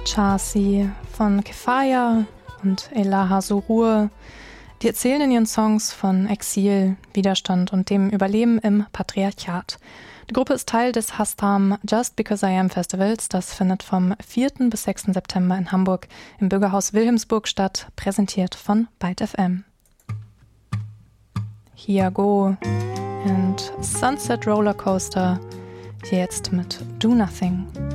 Charsi von Kefaya und Elaha Surur. Die erzählen in ihren Songs von Exil, Widerstand und dem Überleben im Patriarchat. Die Gruppe ist Teil des Hastam Just Because I Am Festivals. Das findet vom 4. bis 6. September in Hamburg im Bürgerhaus Wilhelmsburg statt, präsentiert von Byte FM. Hiago und Sunset Rollercoaster, hier jetzt mit Do Nothing.